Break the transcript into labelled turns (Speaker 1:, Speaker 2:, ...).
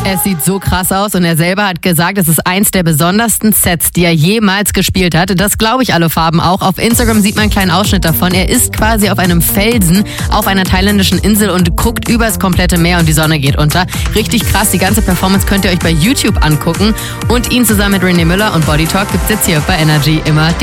Speaker 1: Es sieht so krass aus und er selber hat gesagt, es ist eins der besondersten Sets, die er jemals gespielt hat. Das glaube ich alle Farben auch. Auf Instagram sieht man einen kleinen Ausschnitt davon. Er ist quasi auf einem Felsen auf einer thailändischen Insel und guckt übers komplette Meer und die Sonne geht unter. Richtig krass, die ganze Performance könnt ihr euch bei YouTube angucken. Und ihn zusammen mit René Müller und Body Talk gibt's jetzt hier bei Energy immer die